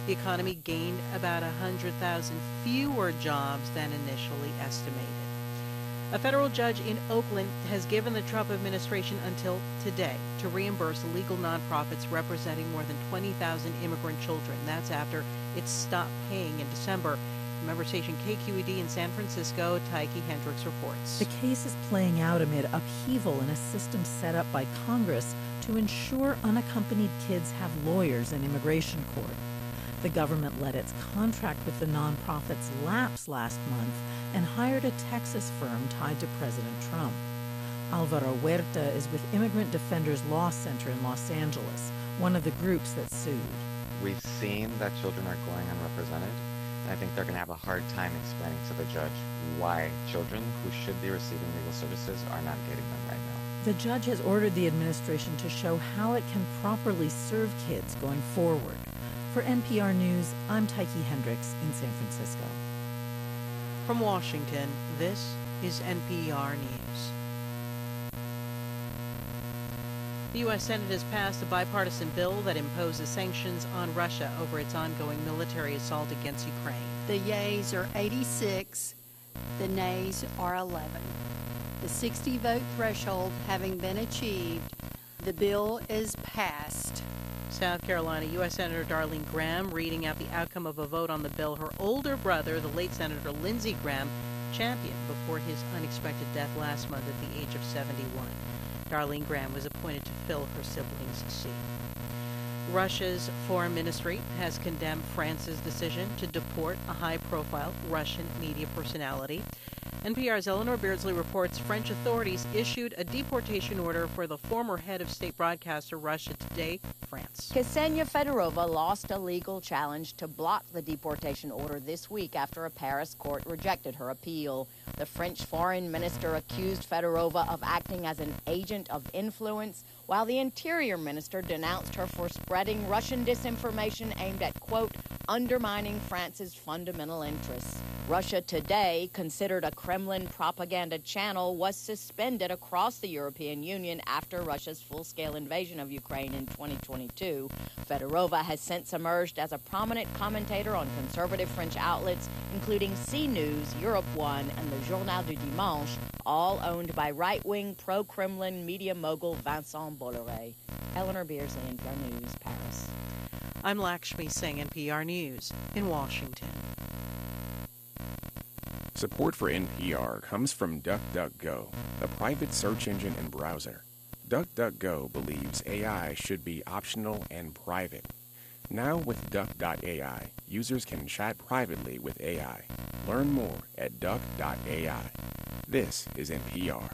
The economy gained about 100,000 fewer jobs than initially estimated. A federal judge in Oakland has given the Trump administration until today to reimburse illegal nonprofits representing more than 20,000 immigrant children. That's after it stopped paying in December. Member station KQED in San Francisco, Tyche Hendricks reports. The case is playing out amid upheaval in a system set up by Congress to ensure unaccompanied kids have lawyers in immigration court. The government let its contract with the nonprofits lapse last month and hired a Texas firm tied to President Trump. Alvaro Huerta is with Immigrant Defenders Law Center in Los Angeles, one of the groups that sued. We've seen that children are going unrepresented. I think they're going to have a hard time explaining to the judge why children who should be receiving legal services are not getting them right now. The judge has ordered the administration to show how it can properly serve kids going forward. For NPR News, I'm Tyche Hendricks in San Francisco. From Washington, this is NPR News. The U.S. Senate has passed a bipartisan bill that imposes sanctions on Russia over its ongoing military assault against Ukraine. The yeas are 86, the nays are 11. The 60-vote threshold having been achieved, the bill is passed. South Carolina U.S. Senator Darlene Graham reading out the outcome of a vote on the bill her older brother, the late Senator Lindsey Graham, championed before his unexpected death last month at the age of 71. Darlene Graham was appointed to fill her sibling's seat. Russia's foreign ministry has condemned France's decision to deport a high-profile Russian media personality. NPR's Eleanor Beardsley reports French authorities issued a deportation order for the former head of state broadcaster Russia Today, France. Ksenia Fedorova lost a legal challenge to block the deportation order this week after a Paris court rejected her appeal. The French foreign minister accused Fedorova of acting as an agent of influence, while the interior minister denounced her for spreading Russian disinformation aimed at, quote, undermining France's fundamental interests. Russia Today, considered a Kremlin propaganda channel, was suspended across the European Union after Russia's full-scale invasion of Ukraine in 2022. Fedorova has since emerged as a prominent commentator on conservative French outlets, including CNews, Europe One, and the Journal du Dimanche, all owned by right-wing pro-Kremlin media mogul Vincent Bolloré. Eleanor Beardsley, NPR News, Paris. I'm Lakshmi Singh, NPR News in Washington. Support for NPR comes from DuckDuckGo, a private search engine and browser. DuckDuckGo believes AI should be optional and private. Now with Duck.ai, users can chat privately with AI. Learn more at Duck.ai. This is NPR.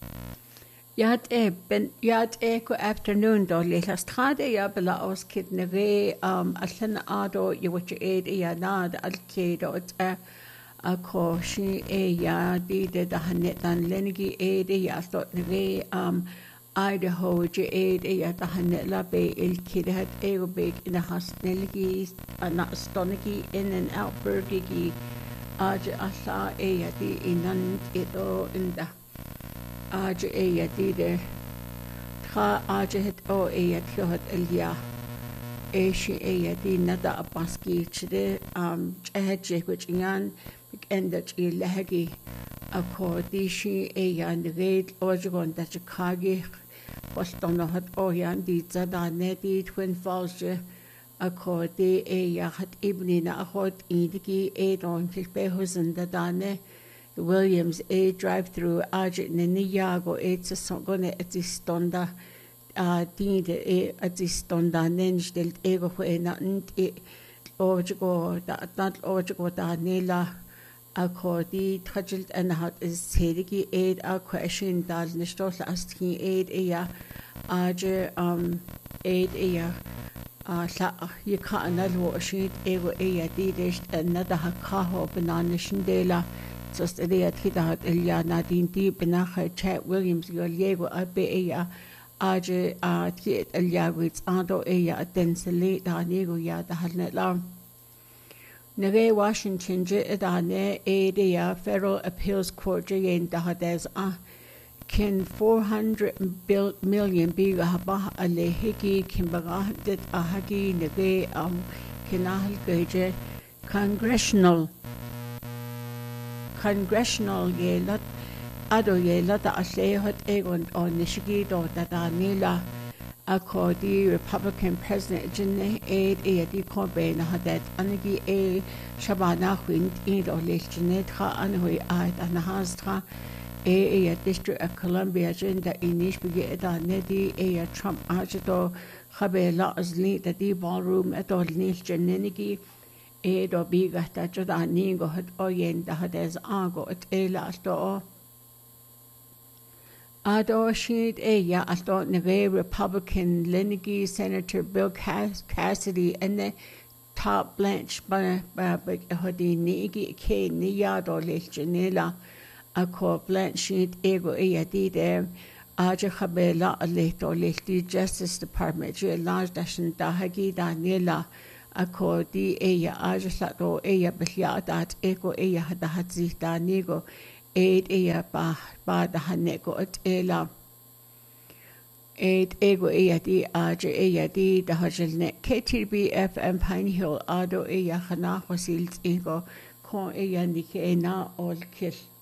Good afternoon, Dolly. Last Friday, I bela oskid neve allan ado yuwachi aid yanad alkedo a koshi ya did the hanetan lenigi aid yastot neve Idaho aid ya the hanetla bay il kid had aerobik in a hosteligi not stoniki in and out burgigi aja asa ya di inan ito in the Aja eya dide tra aja het o eya tlohat elia eshi eya di nada apaski chide cheheche kuchingan enda chi lehagi ako dishi eya nigate ojagon da chikagi postono hat oyan di zadane di Twin Falls ako di eya hat ibni na akot idiki edon kilpehuzan da dane Williams A drive-through agit Niyago gonna at the stonda dinde at the stonda nenstelt ego na it ojigo that not ojigo da nela akodi trajilt and hat is sedigi aid a question dal nistos asking aid ya age aid ya sa you can't know sheet ego ya didest another hakaho bananishin dela just the Atida Elia Nadine Deep Benacha Chat Williams Yolego Abe Aje Tiet Elia with Ando Ea Densele Danego Ya the Hadnet Lam. Neve Washington Jedane Edea Federal Appeals Court Jayen Dahades Kin 400 million Biga Haba Ale Hiki Kimbaga Det Ahagi Neve kinahal geje congressional yelat ado yelat aslehot egon on nishigido dadanila akodi Republican President Jinne aid di Corbyn hadat anigi e shabana khwint id o lechnet kha anhui ait anahastra a District of Columbia jinda inish bige da nedi a Trump ajato khabela azli da di ballroom atol nil jennenigi e do biga ta jada ningo hat oyen da hades ago et ela sto Ado sheet eya alto neve Republican Lenigi Senator Bill Cassidy and the top Blanche hodi nigi ke niyado lechjanela ako Blanche sheet ego eya di de aja khabela leto lechti Justice Department je large dashin dahagi Daniela ako di eya aja sato eya bihyadat ego eya hadahatzi danigo aid eya ba da haneko at ela aid ego eya di aja eya di da hajelne KTB FM Pine Hill ado eya hana hosil ego ko eya nike na ol kil